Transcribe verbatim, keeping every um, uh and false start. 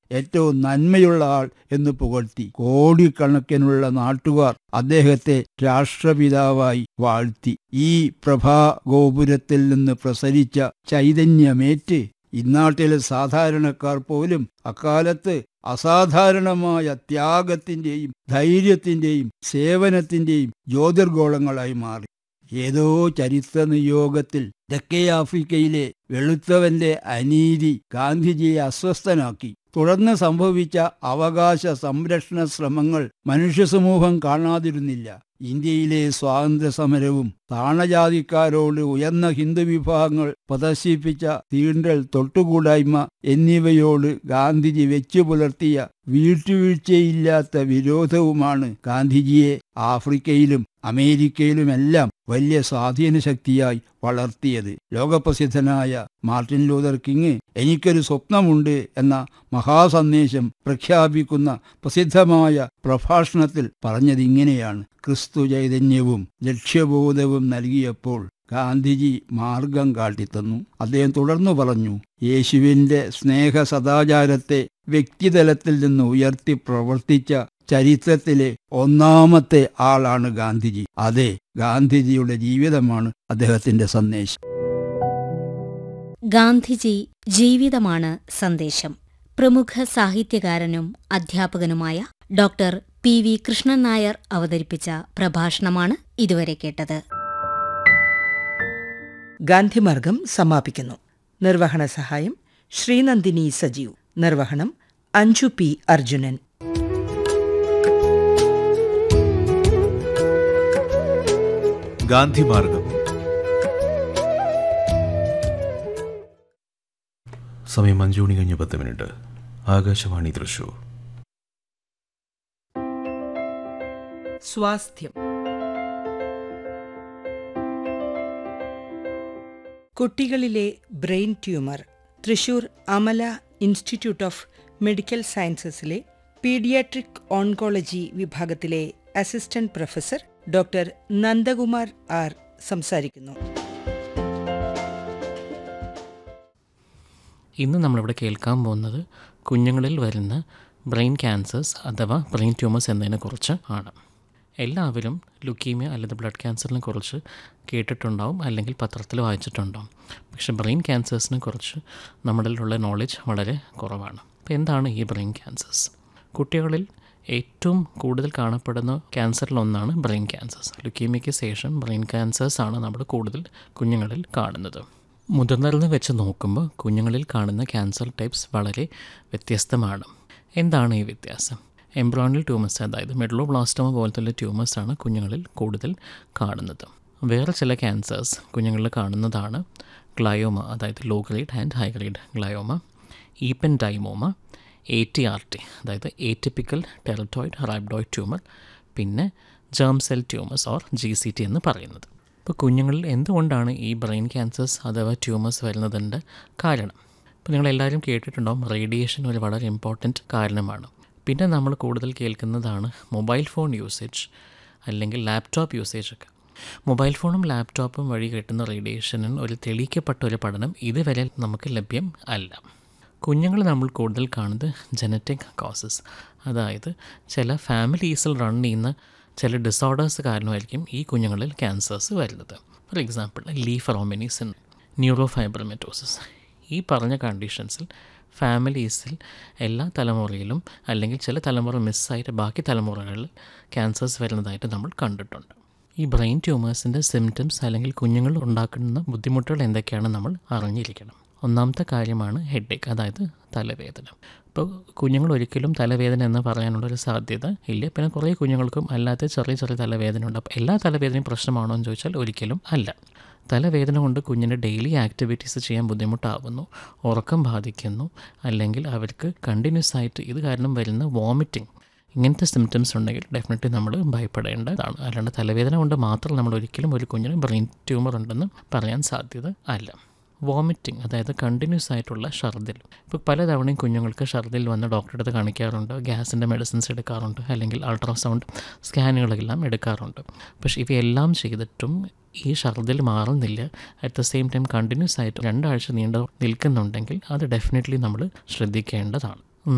ഏറ്റവും നന്മയുള്ള ആൾ എന്ന് പുകഴ്ത്തി. കോടിക്കണക്കിനുള്ള നാട്ടുകാർ അദ്ദേഹത്തെ രാഷ്ട്രപിതാവായി വാഴ്ത്തി. ഈ പ്രഭാഗോപുരത്തിൽ നിന്ന് പ്രസരിച്ച ചൈതന്യമേറ്റ് ഇന്നാട്ടിലെ സാധാരണക്കാർ പോലും അക്കാലത്ത് അസാധാരണമായ ത്യാഗത്തിൻ്റെയും ധൈര്യത്തിൻ്റെയും സേവനത്തിൻ്റെയും ജ്യോതിർഗോളങ്ങളായി മാറി. ഏതോ ചരിത്ര നിയോഗത്തിൽ തെക്കേ ആഫ്രിക്കയിലെ വെളുത്തവന്റെ അനീതി ഗാന്ധിജിയെ അസ്വസ്ഥനാക്കി. തുടർന്ന് സംഭവിച്ച അവകാശ സംരക്ഷണ ശ്രമങ്ങൾ മനുഷ്യസമൂഹം കാണാതിരുന്നില്ല. ഇന്ത്യയിലെ സ്വാതന്ത്ര്യ സമരവും താണജാതിക്കാരോട് ഉയർന്ന ഹിന്ദു വിഭാഗങ്ങൾ പ്രദർശിപ്പിച്ച തീണ്ടൽ, തൊട്ടുകൂടായ്മ എന്നിവയോട് ഗാന്ധിജി വെച്ചു പുലർത്തിയ വീഴ്ചയില്ലാത്ത വിരോധവുമാണ് ഗാന്ധിജിയെ ആഫ്രിക്കയിലും അമേരിക്കയിലുമെല്ലാം വലിയ സ്വാധീന ശക്തിയായി വളർത്തിയത്. ലോകപ്രസിദ്ധനായ മാർട്ടിൻ ലൂതർ കിങ് എനിക്കൊരു സ്വപ്നമുണ്ട് എന്ന മഹാസന്ദേശം പ്രഖ്യാപിക്കുന്ന പ്രസിദ്ധമായ പ്രഭാഷണത്തിൽ പറഞ്ഞതിങ്ങനെയാണ്: ക്രിസ്തു ചൈതന്യവും ലക്ഷ്യബോധവും നൽകിയപ്പോൾ ഗാന്ധിജി മാർഗം കാട്ടിത്തന്നു. അദ്ദേഹം തുടർന്നു പറഞ്ഞു, യേശുവിൻ്റെ സ്നേഹ സദാചാരത്തെ വ്യക്തിതലത്തിൽ നിന്ന് ഉയർത്തി പ്രവർത്തിച്ച ചരിത്രത്തിലെ ഒന്നാമത്തെ ആളാണ് ഗാന്ധിജി. അതെ, ഗാന്ധിജിയുടെ ജീവിതമാണ് അദ്ദേഹത്തിന്റെ സന്ദേശം. ഗാന്ധിജി ജീവിതമാണ് സന്ദേശം. പ്രമുഖ സാഹിത്യകാരനും അധ്യാപകനുമായ doctor P V Krishnan Nair അവതരിപ്പിച്ച പ്രഭാഷണമാണ് ഇതുവരെ കേട്ടത്. ഗാന്ധിമാർഗം സമാപിക്കുന്നു. നിർവഹണ സഹായം ശ്രീനന്ദിനി സജീവ്. നിർവഹണം അഞ്ജു പി അർജുനൻ. ഗാന്ധിമാർഗം. സമയം അഞ്ചു മണി കഴിഞ്ഞ് പത്ത് മിനിറ്റ്. ആകാശവാണി തൃശൂർ. സ്വാസ്ഥ്യം. കുട്ടികളിലെ brain tumour Thrissur Amala institute of medical സയൻസസിലെ paediatric oncology വിഭാഗത്തിലെ assistant professor doctor Nandakumar R സംസാരിക്കുന്നു. ഇന്ന് നമ്മളിവിടെ കേൾക്കാൻ പോകുന്നത് കുഞ്ഞുങ്ങളിൽ വരുന്ന ബ്രെയിൻ ക്യാൻസേഴ്സ് അഥവാ ബ്രെയിൻ ട്യൂമേഴ്സ് എന്നതിനെക്കുറിച്ച് ആണ്. എല്ലാവരും ലുക്കീമിയ അല്ലെങ്കിൽ ബ്ലഡ് ക്യാൻസറിനെ കുറിച്ച് കേട്ടിട്ടുണ്ടാവും, അല്ലെങ്കിൽ പത്രത്തിൽ വായിച്ചിട്ടുണ്ടാവും. പക്ഷേ ബ്രെയിൻ ക്യാൻസേഴ്സിനെ കുറിച്ച് നമ്മളിലുള്ള നോളജ് വളരെ കുറവാണ്. അപ്പോൾ എന്താണ് ഈ ബ്രെയിൻ ക്യാൻസേഴ്സ്? കുട്ടികളിൽ ഏറ്റവും കൂടുതൽ കാണപ്പെടുന്ന ക്യാൻസറിലൊന്നാണ് ബ്രെയിൻ ക്യാൻസേഴ്സ്. ലുക്കീമിയയ്ക്ക് ശേഷം ബ്രെയിൻ ക്യാൻസേഴ്സാണ് നമ്മൾ കൂടുതൽ കുഞ്ഞുങ്ങളിൽ കാണുന്നത്. മുതിർന്നവരിൽ വെച്ച് നോക്കുമ്പോൾ കുഞ്ഞുങ്ങളിൽ കാണുന്ന ക്യാൻസർ ടൈപ്സ് വളരെ വ്യത്യസ്തമാണ്. എന്താണ് ഈ വ്യത്യാസം? എംബ്രോണിയൽ ട്യൂമേഴ്സ്, അതായത് മെഡ്ലോബ്ലാസ്റ്റോമ പോലത്തുള്ള ട്യൂമേഴ്സാണ് കുഞ്ഞുങ്ങളിൽ കൂടുതൽ കാണുന്നത്. വേറെ ചില ക്യാൻസേഴ്സ് കുഞ്ഞുങ്ങളിൽ കാണുന്നതാണ് ഗ്ലയോമ, അതായത് law grade and high grade glioma, ഈപ്പൻഡൈമോമ, A T R T, അതായത് ഏറ്റിപ്പിക്കൽ ടെററ്റോയിഡ് റൈബ്ഡോയിഡ് ട്യൂമർ, പിന്നെ germ cell tumours or G C T എന്ന് പറയുന്നത്. ഇപ്പോൾ കുഞ്ഞുങ്ങളിൽ എന്തുകൊണ്ടാണ് ഈ ബ്രെയിൻ ക്യാൻസേഴ്സ് അഥവാ ട്യൂമേഴ്സ് വരുന്നതിൻ്റെ കാരണം? ഇപ്പോൾ നിങ്ങളെല്ലാവരും കേട്ടിട്ടുണ്ടാവും, റേഡിയേഷൻ ഒരു വളരെ ഇമ്പോർട്ടൻറ്റ് കാരണമാണ്. പിന്നെ നമ്മൾ കൂടുതൽ കേൾക്കുന്നതാണ് മൊബൈൽ ഫോൺ യൂസേജ് അല്ലെങ്കിൽ ലാപ്ടോപ്പ് യൂസേജൊക്കെ. മൊബൈൽ ഫോണും ലാപ്ടോപ്പും വഴി കിട്ടുന്ന റേഡിയേഷനും ഒരു തെളിയിക്കപ്പെട്ട ഒരു പഠനം ഇതുവരെ നമുക്ക് ലഭ്യം അല്ല. കുഞ്ഞുങ്ങൾ നമ്മൾ കൂടുതൽ കാണുന്നത് ജനറ്റിക് കോസസ്, അതായത് ചില ഫാമിലീസിൽ റൺ ചെയ്യുന്ന ചില ഡിസോർഡേഴ്സ് കാരണമായിരിക്കും ഈ കുഞ്ഞുങ്ങളിൽ ക്യാൻസേഴ്സ് വരുന്നത്. For example Lee ഫെറോമിനിസ്, ന്യൂറോഫൈബ്രമറ്റോസിസ്. ഈ പറഞ്ഞ കണ്ടീഷൻസിൽ ഫാമിലീസിൽ എല്ലാ തലമുറയിലും അല്ലെങ്കിൽ ചില തലമുറ മിസ്സായിട്ട് ബാക്കി തലമുറകളിൽ ക്യാൻസേഴ്സ് വരുന്നതായിട്ട് നമ്മൾ കണ്ടിട്ടുണ്ട്. ഈ ബ്രെയിൻ ട്യൂമേഴ്സിൻ്റെ സിംറ്റംസ് അല്ലെങ്കിൽ കുഞ്ഞുങ്ങൾ ഉണ്ടാക്കുന്ന ബുദ്ധിമുട്ടുകൾ എന്തൊക്കെയാണെന്ന് നമ്മൾ അറിഞ്ഞിരിക്കണം. ഒന്നാമത്തെ കാര്യമാണ് ഹെഡേക്ക്, അതായത് തലവേദന. ഇപ്പോൾ കുഞ്ഞുങ്ങൾ ഒരിക്കലും തലവേദന എന്ന് പറയാനുള്ളൊരു സാധ്യത ഇല്ല. പിന്നെ കുറേ കുഞ്ഞുങ്ങൾക്കും അല്ലാത്ത ചെറിയ ചെറിയ തലവേദന ഉണ്ട്. അപ്പോൾ എല്ലാ തലവേദനയും പ്രശ്നമാണോ എന്ന് ചോദിച്ചാൽ ഒരിക്കലും അല്ല. തലവേദന കൊണ്ട് കുഞ്ഞിൻ്റെ ഡെയിലി ആക്ടിവിറ്റീസ് ചെയ്യാൻ ബുദ്ധിമുട്ടാവുന്നു, ഉറക്കം ബാധിക്കുന്നു, അല്ലെങ്കിൽ അവർക്ക് കണ്ടിന്യൂസ് ആയിട്ട് ഇത് കാരണം വരുന്ന വോമിറ്റിംഗ്, ഇങ്ങനത്തെ സിംറ്റംസ് ഉണ്ടെങ്കിൽ ഡെഫിനറ്റ്ലി നമ്മൾ ഭയപ്പെടേണ്ടതാണ്. അല്ലാണ്ട് തലവേദന കൊണ്ട് മാത്രം നമ്മൾ ഒരിക്കലും ഒരു കുഞ്ഞിന് ബ്രെയിൻ ട്യൂമർ ഉണ്ടെന്ന് പറയാൻ സാധ്യത അല്ല. വോമിറ്റിംഗ്, അതായത് കണ്ടിന്യൂസ് ആയിട്ടുള്ള ഛർദിൽ. ഇപ്പോൾ പലതവണയും കുഞ്ഞുങ്ങൾക്ക് ഛർദിൽ വന്ന് ഡോക്ടറെ അടുത്ത് കാണിക്കാറുണ്ട്, ഗ്യാസിൻ്റെ മെഡിസിൻസ് എടുക്കാറുണ്ട്, അല്ലെങ്കിൽ അൾട്രാസൗണ്ട് സ്കാനുകളെല്ലാം എടുക്കാറുണ്ട്. പക്ഷേ ഇവയെല്ലാം ചെയ്തിട്ടും ഈ ഛർദിൽ മാറുന്നില്ല. At the same time continuous ആയിട്ട് രണ്ടാഴ്ച നീണ്ട നിൽക്കുന്നുണ്ടെങ്കിൽ അത് ഡെഫിനറ്റ്ലി നമ്മൾ ശ്രദ്ധിക്കേണ്ടതാണ്.